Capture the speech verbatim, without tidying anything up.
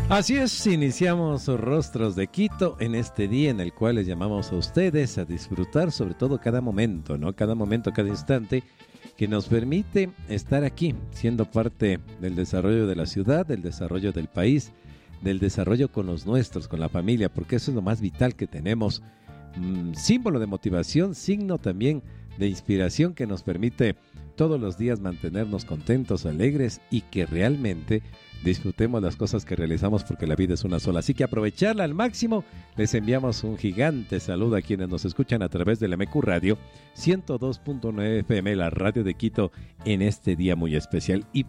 Así es, iniciamos Rostros de Quito en este día en el cual les llamamos a ustedes a disfrutar sobre todo cada momento, ¿no? Cada momento, cada instante que nos permite estar aquí, siendo parte del desarrollo de la ciudad, del desarrollo del país, del desarrollo con los nuestros, con la familia, porque eso es lo más vital que tenemos. Mm, símbolo de motivación, signo también de inspiración que nos permite todos los días mantenernos contentos, alegres y que realmente disfrutemos las cosas que realizamos porque la vida es una sola. Así que aprovecharla al máximo. Les enviamos un gigante saludo a quienes nos escuchan a través de la M Q Radio ciento dos punto nueve F M, la radio de Quito, en este día muy especial. Y